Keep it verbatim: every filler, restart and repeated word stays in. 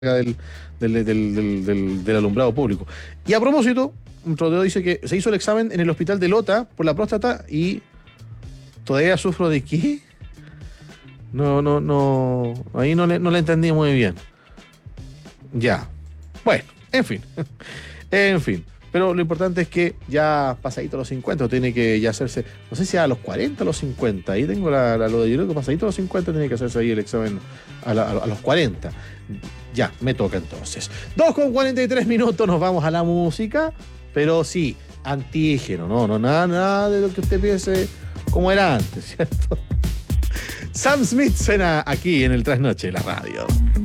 del, del, del, del, del, del alumbrado público. Y a propósito, un Rodeo dice que se hizo el examen en el hospital de Lota por la próstata y todavía sufro de qué. No, no, no. Ahí no le, no le entendí muy bien. Ya. Bueno, en fin. En fin. Pero lo importante es que ya pasadito a los cincuenta, tiene que ya hacerse, no sé si a los cuarenta o a los cincuenta, ahí tengo la, la lo de yo creo que pasadito a los cincuenta tiene que hacerse ahí el examen a, la, a los cuarenta. Ya, me toca entonces. dos con cuarenta y tres minutos, nos vamos a la música, pero sí, antígeno, no, no, nada, nada de lo que usted piense como era antes, ¿cierto? Sam Smith suena aquí en el Trasnoche de la radio.